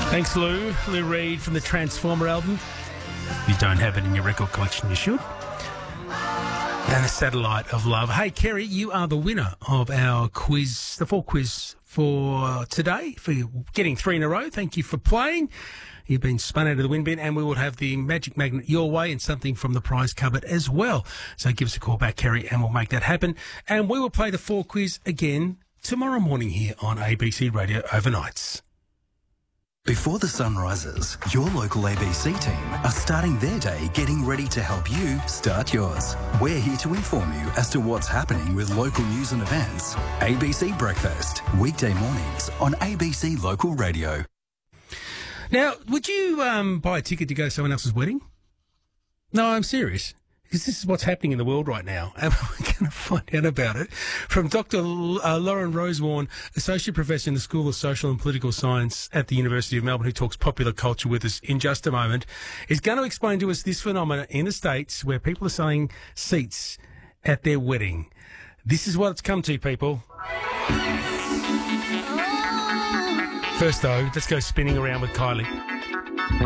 Thanks, Lou. Lou Reed from the Transformer album. If you don't have it in your record collection, you should. And A Satellite of Love. Hey, Kerry, you are the winner of our quiz, the fall quiz for today, for getting 3 in a row. Thank you for playing. You've been spun out of the win bin, and we will have the magic magnet your way and something from the prize cupboard as well. So give us a call back, Kerry, and we'll make that happen. And we will play the fall quiz again tomorrow morning here on ABC Radio Overnights. Before the sun rises, your local ABC team are starting their day getting ready to help you start yours. We're here to inform you as to what's happening with local news and events. ABC Breakfast, weekday mornings on ABC Local Radio. Now, would you buy a ticket to go to someone else's wedding? No, I'm serious. Because this is what's happening in the world right now. And we're going to find out about it from Dr. Lauren Rosewarne, Associate Professor in the School of Social and Political Science at the University of Melbourne, who talks popular culture with us in just a moment. Is going to explain to us this phenomenon in the States where people are selling seats at their wedding. This is what it's come to, people. First, though, let's go spinning around with Kylie.